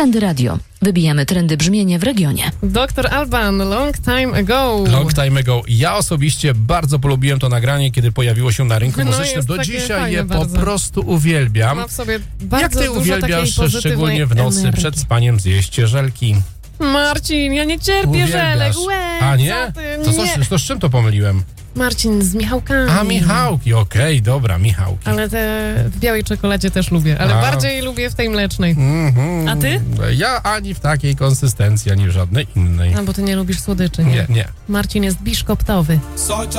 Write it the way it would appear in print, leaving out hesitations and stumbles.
Trendy Radio. Wybijamy trendy brzmienia w regionie. Dr. Alban, Long Time Ago. Long Time Ago. Ja osobiście bardzo polubiłem to nagranie, kiedy pojawiło się na rynku muzycznym. Do dzisiaj je po prostu uwielbiam. Ma w sobie bardzo Jak ty dużo uwielbiasz, takiej szczególnie w nocy energii. przed spaniem, zjeść żelki. Marcin, ja nie cierpię żelek. A nie? To z czym to pomyliłem? Marcin, z Michałkami. A, Michałki, okej, dobra, Michałki. Ale te w białej czekoladzie też lubię, ale bardziej lubię w tej mlecznej. A ty? Ja ani w takiej konsystencji, ani w żadnej innej. A, bo ty nie lubisz słodyczy, nie? Nie. Marcin jest biszkoptowy.